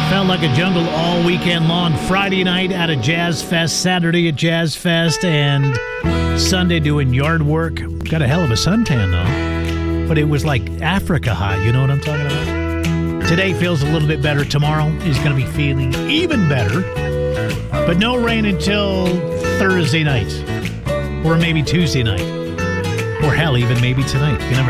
Felt like a jungle all weekend long. Friday night at a Jazz Fest, Saturday at Jazz Fest, and Sunday doing yard work. Got a hell of a suntan, though. But it was like Africa hot, you know what I'm talking about? Today feels a little bit better. Tomorrow is going to be feeling even better. But no rain until Thursday night. Or maybe Tuesday night. Or hell, even maybe tonight. You never